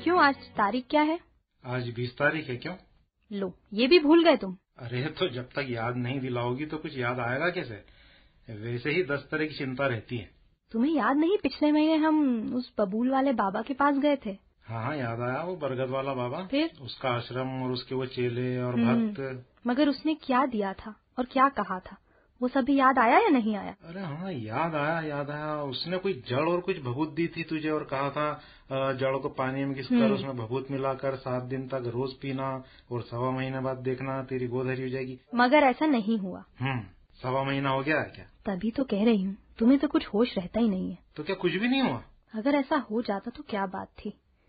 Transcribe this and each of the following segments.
क्यों, आज तारीख क्या है? आज 20 तारीख है। क्यों? लो, ये भी भूल गए तुम। अरे तो जब तक याद नहीं दिलाओगी तो कुछ याद आएगा कैसे? वैसे ही 10 तरह की चिंता रहती है। तुम्हें याद नहीं, पिछले महीने हम उस बबूल वाले बाबा के पास गए थे। हाँ, याद आया, वो बरगद वाला बाबा। फिर उसका आश्रम और उसके वो चेले और भक्त। मगर उसने क्या दिया था और क्या कहा था, वो सभी याद आया या नहीं आया? अरे हाँ, याद आया। उसने कोई जड़ और कुछ भभूत दी थी तुझे और कहा था जड़ को पानी में घिसकर उसमें भभूत मिलाकर 7 दिन तक रोज पीना और 1.25 महीने बाद देखना तेरी गोद हरी हो जाएगी। मगर ऐसा नहीं हुआ। 1.25 महीना हो गया है क्या? तभी तो कह रही हूँ, तुम्हें तो कुछ होश रहता ही नहीं है। तो क्या कुछ भी नहीं हुआ? अगर ऐसा हो जाता तो क्या बात थी।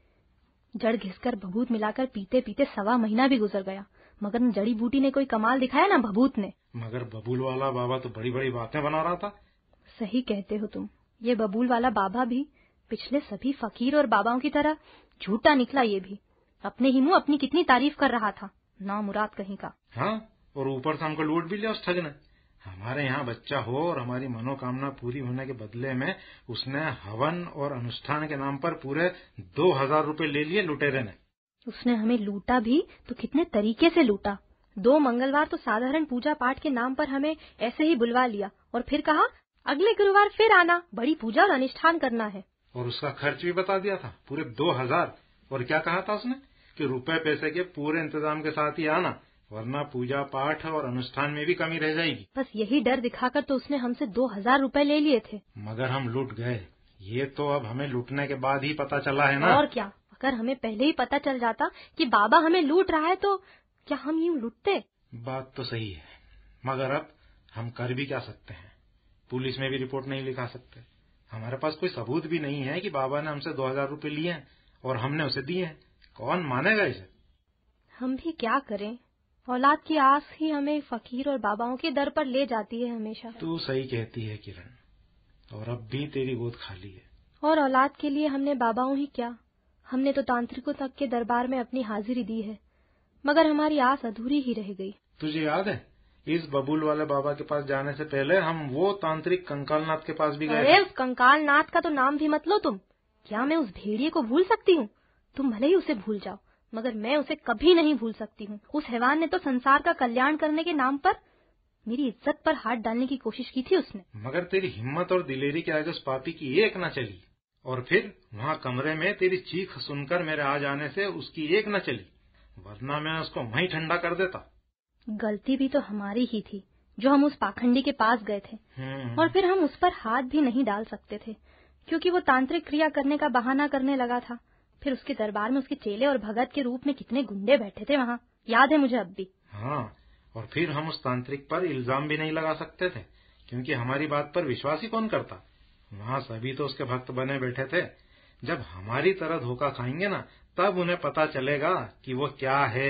जड़ घिसकर भभूत मिलाकर पीते पीते 1.25 महीना भी गुजर गया, मगर न जड़ी बूटी ने कोई कमाल दिखाया ना भभूत ने। मगर बबूल वाला बाबा तो बड़ी बड़ी बातें बना रहा था। सही कहते हो तुम, ये बबूल वाला बाबा भी पिछले सभी फकीर और बाबाओं की तरह झूठा निकला। ये भी अपने ही मुंह अपनी कितनी तारीफ कर रहा था, नामुराद कहीं का। हाँ, और ऊपर से हमको लूट भी लिया उस ठग ने। हमारे यहाँ बच्चा हो और हमारी मनोकामना पूरी होने के बदले में उसने हवन और अनुष्ठान के नाम पर पूरे 2000 रुपए ले लिए लुटेरे ने। उसने हमें लूटा भी तो कितने तरीके से लूटा। 2 मंगलवार तो साधारण पूजा पाठ के नाम पर हमें ऐसे ही बुलवा लिया और फिर कहा अगले गुरुवार फिर आना, बड़ी पूजा और अनुष्ठान करना है। और उसका खर्च भी बता दिया था, पूरे 2000। और क्या कहा था उसने कि रुपए पैसे के पूरे इंतजाम के साथ ही आना, वरना पूजा पाठ और अनुष्ठान में भी कमी रह जाएगी। बस यही डर दिखाकर तो उसने हमसे 2000 रुपए ले लिए थे। मगर हम लूट गए। ये तो अब हमें लूटने के बाद ही पता चला है ना। और क्या, अगर हमें पहले ही पता चल जाता कि बाबा हमें लूट रहा है तो क्या हम यूं लूटते? बात तो सही है, मगर अब हम कर भी क्या सकते हैं? पुलिस में भी रिपोर्ट नहीं लिखा सकते। हमारे पास कोई सबूत भी नहीं है कि बाबा ने हमसे 2000 रुपए लिए हैं और हमने उसे दिए हैं। कौन मानेगा इसे? हम भी क्या करें, औलाद की आस ही हमें फकीर और बाबाओं के दर पर ले जाती है हमेशा। तू सही कहती है किरण, और अब भी तेरी गोद खाली है। और औलाद के लिए हमने बाबाओं ही क्या, हमने तो तांत्रिकों तक के दरबार में अपनी हाजिरी दी है, मगर हमारी आस अधूरी ही रह गई। तुझे याद है, इस बबूल वाले बाबा के पास जाने से पहले हम वो तांत्रिक कंकालनाथ के पास भी गए थे। अरे उस कंकालनाथ का तो नाम भी मत लो तुम। क्या मैं उस भेड़िए को भूल सकती हूँ? तुम भले ही उसे भूल जाओ, मगर मैं उसे कभी नहीं भूल सकती हूँ। उस हैवान ने तो संसार का कल्याण करने के नाम पर मेरी इज्जत पर हाथ डालने की कोशिश की थी उसने। मगर तेरी हिम्मत और दिलेरी के आगे उस पापी की एक न चली, और फिर वहाँ कमरे में तेरी चीख सुनकर मेरे आ जाने से उसकी एक न चली, वरना मैं उसको वहीं ठंडा कर देता। गलती भी तो हमारी ही थी जो हम उस पाखंडी के पास गए थे, और फिर हम उस पर हाथ भी नहीं डाल सकते थे क्योंकि वो तांत्रिक क्रिया करने का बहाना करने लगा था। फिर उसके दरबार में उसके चेले और भगत के रूप में कितने गुंडे बैठे थे वहाँ, याद है मुझे अब भी। हाँ, और फिर हम उस तांत्रिक पर इल्जाम भी नहीं लगा सकते थे क्योंकि हमारी बात पर विश्वास ही कौन करता। वहाँ सभी तो उसके भक्त बने बैठे थे। जब हमारी तरह धोखा खाएंगे ना, तब उन्हें पता चलेगा कि वो क्या है।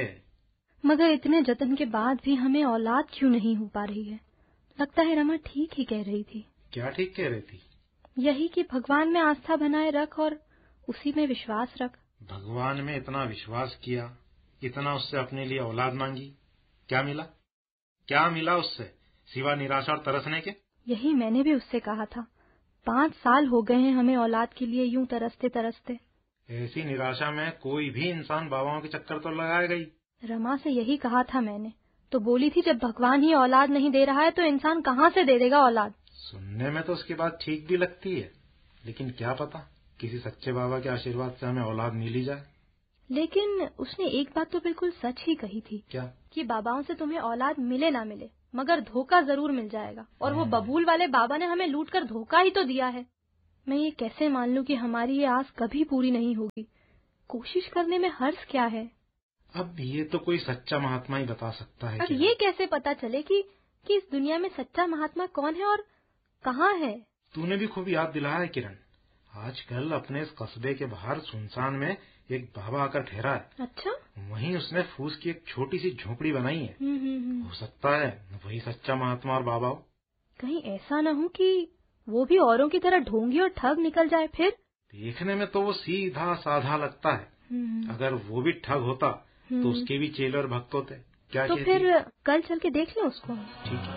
मगर इतने जतन के बाद भी हमें औलाद क्यों नहीं हो पा रही है? लगता है रमा ठीक ही कह रही थी। क्या ठीक कह रही थी? यही कि भगवान में आस्था बनाए रख और उसी में विश्वास रख। भगवान में इतना विश्वास किया, इतना उससे अपने लिए औलाद मांगी, क्या मिला? क्या मिला उससे सिवा निराशा और तरसने के? यही मैंने भी उससे कहा था। 5 साल हो गए हैं हमें औलाद के लिए यूं तरसते तरसते। ऐसी निराशा में कोई भी इंसान बाबाओं के चक्कर तो लगाएगा ही। रमा से यही कहा था मैंने, तो बोली थी जब भगवान ही औलाद नहीं दे रहा है तो इंसान कहाँ से दे देगा औलाद। सुनने में तो उसकी बात ठीक भी लगती है, लेकिन क्या पता किसी सच्चे बाबा के आशीर्वाद से हमें औलाद मिल ही जाए। लेकिन उसने एक बात तो बिल्कुल सच ही कही थी। क्या? कि बाबाओं से तुम्हें औलाद मिले ना मिले, मगर धोखा जरूर मिल जाएगा। और वो बबूल वाले बाबा ने हमें लूट कर धोखा ही तो दिया है। मैं ये कैसे मान लूं कि हमारी ये आस कभी पूरी नहीं होगी? कोशिश करने में हर्ज क्या है? अब ये तो कोई सच्चा महात्मा ही बता सकता है। अब ये कैसे पता चले कि इस दुनिया में सच्चा महात्मा कौन है और कहाँ है? तूने भी खूब याद दिलाया है किरण। आजकल अपने इस कस्बे के बाहर सुनसान में एक बाबा आकर ठहरा है। अच्छा? वहीं उसने फूस की एक छोटी सी झोपड़ी बनाई है। हो सकता है वही सच्चा महात्मा और बाबा हो। कहीं ऐसा न हो कि वो भी औरों की तरह ढोंगी और ठग निकल जाए फिर? देखने में तो वो सीधा साधा लगता है। अगर वो भी ठग होता तो उसके भी चेले और भक्त होते। क्या तो कहती? फिर कल चल के देख लें उसको। ठीक है।